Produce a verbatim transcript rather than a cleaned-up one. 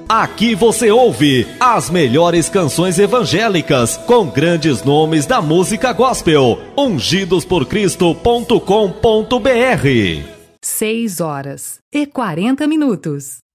Aqui você ouve as melhores canções evangélicas com grandes nomes da música gospel. ungidos por cristo ponto com ponto br. seis horas e quarenta minutos.